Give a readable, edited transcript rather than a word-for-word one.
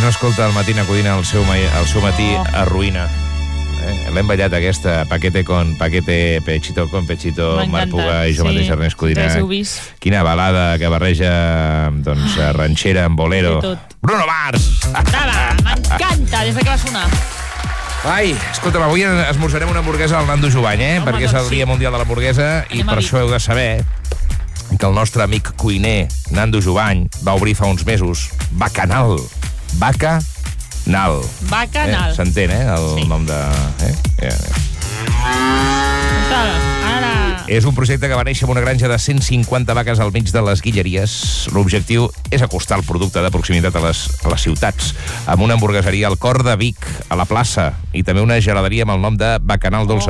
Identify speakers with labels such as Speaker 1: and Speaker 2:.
Speaker 1: escolta el Matina Codina al seu matí arruïna. L'hem ballat aquesta, paquete con paquete, pechito con pechito, Marc Puga i jo mateix Ernest Codina. Quina balada que barreja ranxera amb bolero. Bruno Mars!
Speaker 2: M'encanta, des que va sonar.
Speaker 1: Ai, escolta'm, avui esmorzarem una hamburguesa al Nando Jubany, perquè és el Dia Mundial de l'Hamburguesa i per això heu de saber que el nostre amic cuiner Nando Jubany va obrir fa uns mesos Bacanal. Bacanal. S'entén, el nom de...
Speaker 2: Ara.
Speaker 1: És un projecte que va néixer amb una granja de 150 vaques al mig de les Guilleries. L'objectiu és acostar el producte de proximitat a les ciutats, amb una hamburgueseria al cor de Vic, a la plaça, i també una geladeria amb el nom de Bacanal Dolça